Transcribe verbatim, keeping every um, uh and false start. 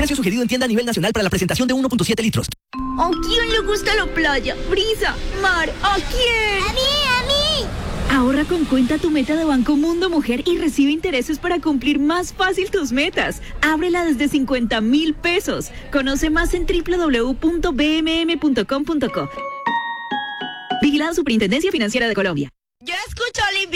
Precio sugerido en tienda a nivel nacional para la presentación de uno punto siete litros. ¿A quién le gusta la playa, brisa, mar? ¿A quién? ¡A mí, a mí! Ahorra con Cuenta Tu Meta de Banco Mundo Mujer y recibe intereses para cumplir más fácil tus metas. Ábrela desde cincuenta mil pesos. Conoce más en doble u doble u doble u punto b m m punto com punto co. Vigilada Superintendencia Financiera de Colombia. Yo escucho Olivia.